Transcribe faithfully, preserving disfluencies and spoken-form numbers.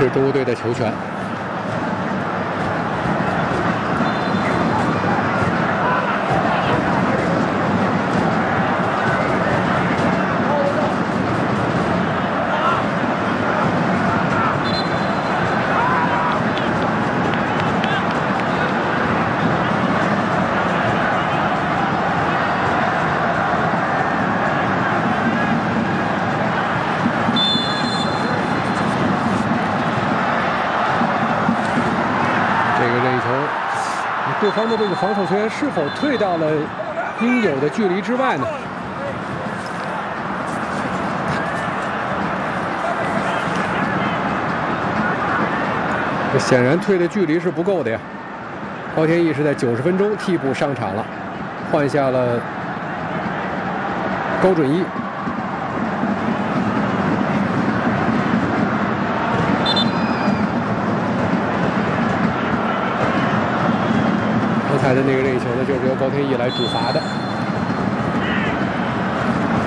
是中国队的球权。 对方的这个防守球员是否退到了应有的距离之外呢？这显然退的距离是不够的呀。高天意是在九十分钟替补上场了，换下了高准一。 刚才的那个任意球呢，就是由高天意来主罚的。